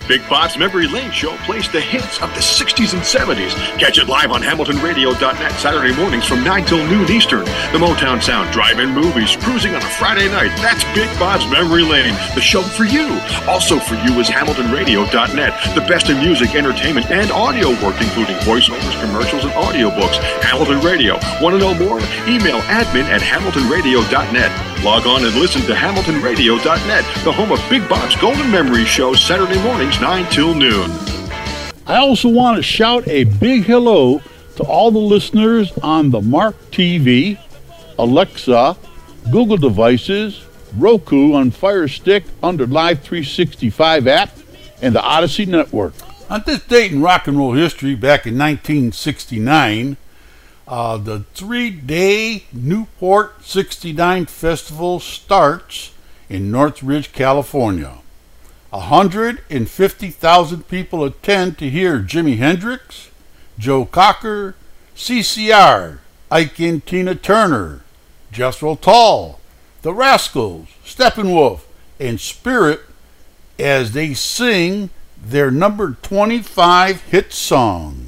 Big Bob's Memory Lane Show plays the hits of the 60s and 70s. Catch it live on HamiltonRadio.net Saturday mornings from 9 till noon Eastern. The Motown Sound, drive-in movies, cruising on a Friday night. That's Big Bob's Memory Lane, the show for you. Also for you is HamiltonRadio.net, the best in music, entertainment, and audio work, including voiceovers, commercials, and audiobooks. Hamilton Radio. Want to know more? Email admin@HamiltonRadio.net. Log on and listen to HamiltonRadio.net, the home of Big Bob's Golden Memory Show, Saturday mornings, 9 till noon. I also want to shout a big hello to all the listeners on the Mark TV, Alexa, Google devices, Roku on Fire Stick under Live 365 app, and the Odyssey Network. On this date in rock and roll history, back in 1969, the 3-day Newport 69 Festival starts in Northridge, California. 150,000 people attend to hear Jimi Hendrix, Joe Cocker, CCR, Ike and Tina Turner, Jethro Tull, The Rascals, Steppenwolf, and Spirit as they sing their number 25 hit song.